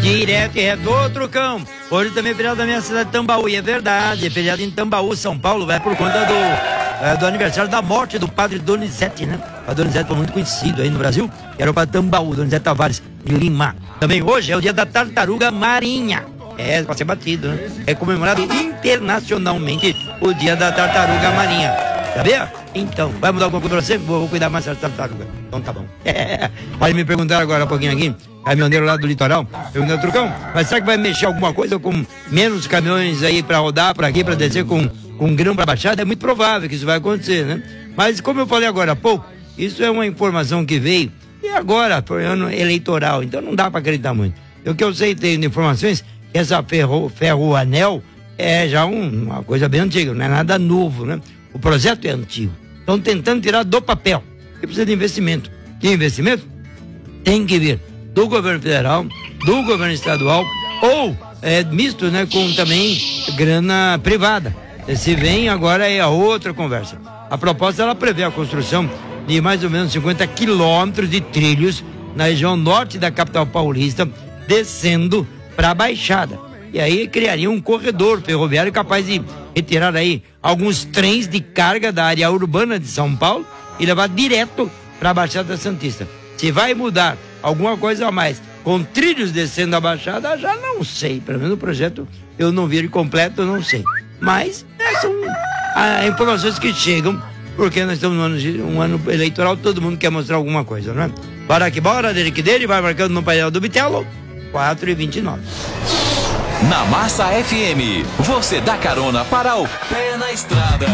Direto e reto, ô Trucão. Hoje também é feriado da minha cidade de Tambaú, e é verdade, é feriado em Tambaú, São Paulo, vai por conta do aniversário da morte do padre Donizete, né? O Donizete foi muito conhecido aí no Brasil, que era o padre Tambaú, Donizete Tavares de Lima. Também hoje é o dia da tartaruga marinha. É, pode ser batido, né? É comemorado internacionalmente o dia da tartaruga marinha. Sabia? Então, vai mudar alguma coisa pra você? Vou cuidar mais da tartaruga. Então tá bom. Pode me perguntar agora um pouquinho aqui, caminhoneiro lá do litoral, perguntando, Trucão, mas será que vai mexer alguma coisa com menos caminhões aí pra rodar, pra aqui, pra descer com grão pra baixada? É muito provável que isso vai acontecer, né? Mas como eu falei agora há pouco, isso é uma informação que veio, e agora, por ano eleitoral, então não dá pra acreditar muito. O que eu sei, tenho informações, que essa ferroanel é já uma coisa bem antiga, não é nada novo, né? O projeto é antigo. Estão tentando tirar do papel. E precisa de investimento. Que investimento? Tem que vir do governo federal, do governo estadual, ou misto, né, com também grana privada. Se vem, agora é a outra conversa. A proposta, ela prevê a construção de mais ou menos 50 quilômetros de trilhos na região norte da capital paulista, descendo para a Baixada. E aí criaria um corredor ferroviário capaz de retirar aí alguns trens de carga da área urbana de São Paulo e levar direto para a Baixada Santista. Se vai mudar alguma coisa a mais com trilhos descendo a Baixada, já não sei. Pelo menos o projeto eu não vi ele completo, eu não sei. Mas são informações que chegam, porque nós estamos num ano eleitoral, todo mundo quer mostrar alguma coisa, não é? Bora que bora, dele, vai marcando no painel do Bitelo, 4h29. Na Massa FM, você dá carona para o pé na estrada.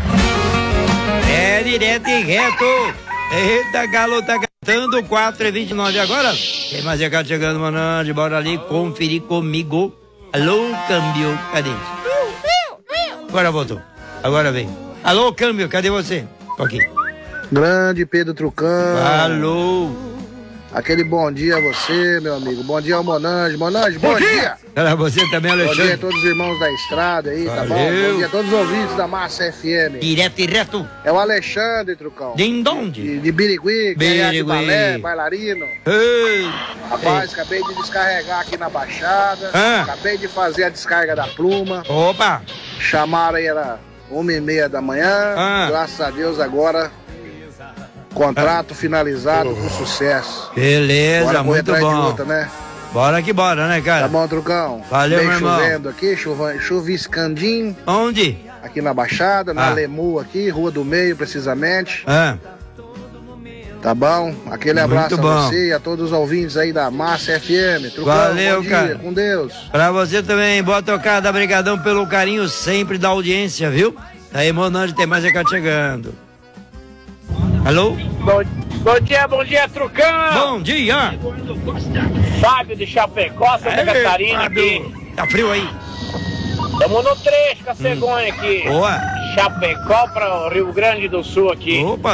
É direto e reto. Eita, Galo tá cantando, 4h29 agora. Tem mais recado chegando, Manande, bora ali conferir comigo. Alô, câmbio, cadê? Agora voltou, agora vem. Alô, câmbio, cadê você? Tô aqui. Grande Pedro Trucão. Alô. Aquele bom dia a você, meu amigo. Bom dia ao Monange. Monange, bom dia! Para você também, Alexandre. Bom dia a todos os irmãos da estrada aí, Valeu. Tá bom? Bom dia a todos os ouvintes da Massa FM. Direto e reto. É o Alexandre, Trucão. De onde? De Birigui, de balé, bailarino. Ei. Rapaz, acabei de descarregar aqui na Baixada. Acabei de fazer a descarga da pluma. Opa! Chamaram aí, era 1h30 da manhã. Graças a Deus agora... Contrato finalizado com sucesso. Beleza, bora muito bom. De luta, né? Bora que bora, né, cara? Tá bom, Trucão? Valeu, meu irmão. Chovendo aqui, chuviscandinho. Onde? Aqui na Baixada, na Lemu aqui, Rua do Meio, precisamente. Tá bom? Aquele abraço a você e a todos os ouvintes aí da Massa FM. Trucão, valeu, bom dia, cara. Com Deus. Pra você também, boa tocada, brigadão pelo carinho sempre da audiência, viu? Aí, Monange, tem mais recado chegando. Alô? Bom dia, Trucão! Bom dia! Fábio de Chapecó, Santa Catarina aqui. Tá frio aí? Estamos no trecho com a cegonha aqui. Boa! Chapecó para o Rio Grande do Sul aqui. Opa!